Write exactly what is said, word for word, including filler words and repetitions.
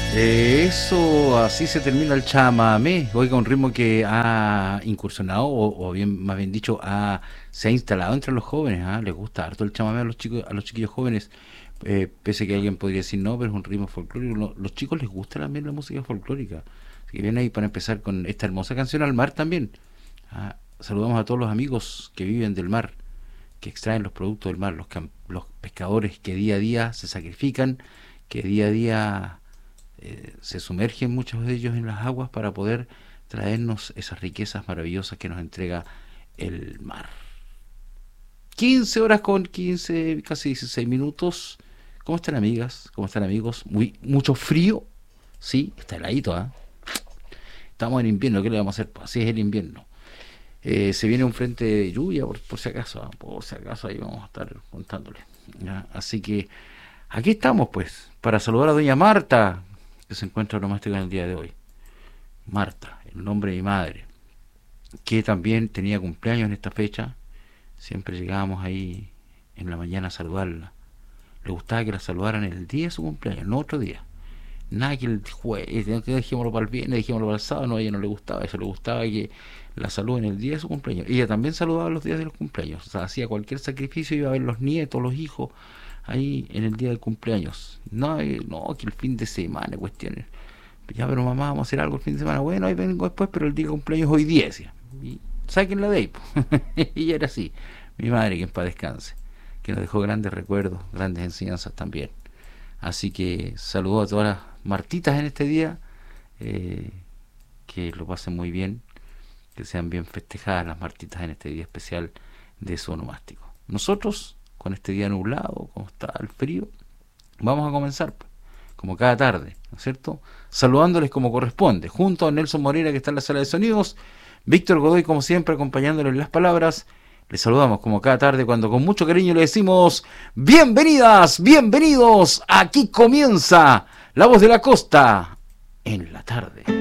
Eso, así se termina el chamamé. Oiga, un ritmo que ha incursionado, o, o bien, más bien dicho, ha, se ha instalado entre los jóvenes. ¿Ah? Les gusta harto el chamamé a los chicos, a los chiquillos jóvenes. Eh, pese a que alguien podría decir no, pero es un ritmo folclórico. Lo- los chicos les gusta también la música folclórica. Así que viene ahí para empezar con esta hermosa canción al mar también. Ah, saludamos a todos los amigos que viven del mar, que extraen los productos del mar, los, cam- los pescadores que día a día se sacrifican, que día a día eh, se sumergen muchos de ellos en las aguas para poder traernos esas riquezas maravillosas que nos entrega el mar. quince horas con quince, casi dieciséis minutos. ¿Cómo están, amigas? ¿Cómo están, amigos? Muy, mucho frío. Sí, está heladito, ¿ah? ¿eh? Estamos en invierno, ¿qué le vamos a hacer? Pues así es el invierno. Eh, se viene un frente de lluvia, por, por si acaso, ¿ah? Por si acaso ahí vamos a estar contándole. ¿Ya? Así que aquí estamos, pues, para saludar a doña Marta, que se encuentra doméstica en el día de hoy. Marta, el nombre de mi madre, que también tenía cumpleaños en esta fecha. Siempre llegábamos ahí en la mañana a saludarla. Le gustaba que la saludaran el día de su cumpleaños, no otro día. Nada que el jueves, que dejémoslo para el viernes, dejémoslo para el sábado, no, a ella no le gustaba eso, le gustaba que la saluden el día de su cumpleaños. Ella también saludaba los días de los cumpleaños, o sea, hacía cualquier sacrificio, iba a ver los nietos, los hijos, ahí en el día del cumpleaños. No, eh, no, que el fin de semana, cuestiones. Ya, pero mamá, vamos a hacer algo el fin de semana. Bueno, ahí vengo después, pero el día de cumpleaños es hoy día, decía. Y sáquenla de ahí, po. Ella era así. Mi madre, que en paz descanse, que nos dejó grandes recuerdos, grandes enseñanzas también. Así que saludo a todas las Martitas en este día, eh, que lo pasen muy bien, que sean bien festejadas las Martitas en este día especial de su onomástico. Nosotros, con este día nublado, como está el frío, vamos a comenzar, pues, como cada tarde, ¿no es cierto? Saludándoles como corresponde, junto a Nelson Moreira, que está en la sala de sonidos, Víctor Godoy, como siempre, acompañándoles en las palabras. Les saludamos como cada tarde cuando con mucho cariño le decimos bienvenidas, bienvenidos, aquí comienza La Voz de la Costa en la tarde.